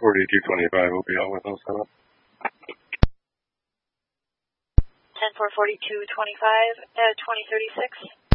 4225 will be out with 07. 10-4, 4225, 2036.